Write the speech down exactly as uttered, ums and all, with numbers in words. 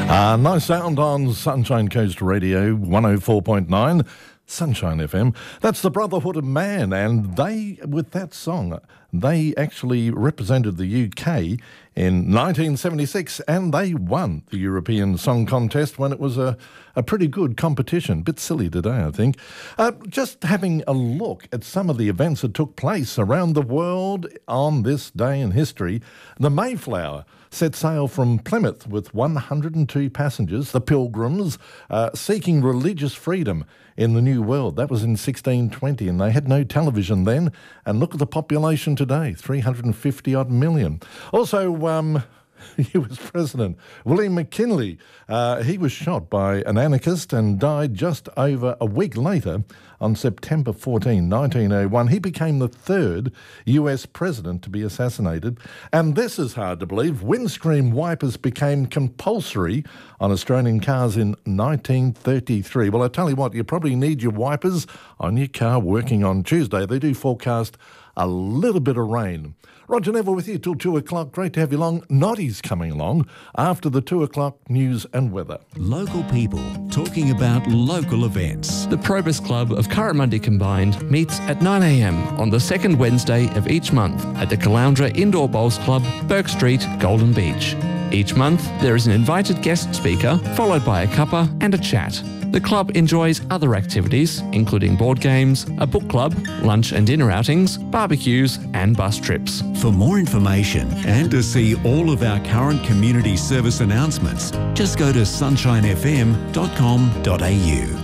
Uh, nice sound on Sunshine Coast Radio, one oh four point nine, Sunshine F M. That's the Brotherhood of Man, and they, with that song, they actually represented the U K in nineteen seventy-six, and they won the European Song Contest when it was a, a pretty good competition. Bit silly today, I think. Uh, just having a look at some of the events that took place around the world on this day in history. The Mayflower set sail from Plymouth with one hundred two passengers, the Pilgrims, uh, seeking religious freedom in the New World. That was in sixteen twenty, and they had no television then. And look at the population today, three hundred fifty odd million. Also, um, U S President William McKinley, uh, he was shot by an anarchist and died just over a week later on September fourteenth, nineteen oh one. He became the third U S president to be assassinated. And this is hard to believe. Windscreen wipers became compulsory on Australian cars in nineteen thirty-three. Well, I tell you what, you probably need your wipers on your car working on Tuesday. They do forecast a little bit of rain. Roger Neville with you till two o'clock. Great to have you along. Noddy's coming along after the two o'clock news and weather. Local people talking about local events. The Probus Club of Currimundi Combined meets at nine a m on the second Wednesday of each month at the Caloundra Indoor Bowls Club, Burke Street, Golden Beach. Each month, there is an invited guest speaker, followed by a cuppa and a chat. The club enjoys other activities, including board games, a book club, lunch and dinner outings, barbecues and bus trips. For more information and to see all of our current community service announcements, just go to sunshine f m dot com dot a u.